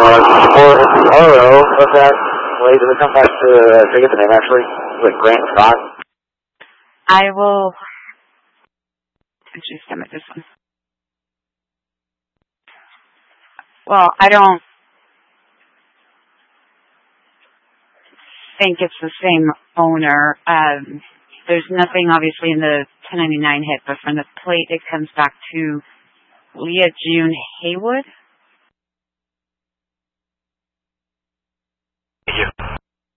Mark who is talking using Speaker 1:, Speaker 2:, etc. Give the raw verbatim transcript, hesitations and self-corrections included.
Speaker 1: for Oro, what's that? Wait, did it come back to, uh, to get the name actually? Like Grant Scott?
Speaker 2: I will actually stem at this one. Well, I don't think it's the same owner. Um, there's nothing obviously in the ten ninety-nine hit, but from the plate it comes back to Leah June Haywood.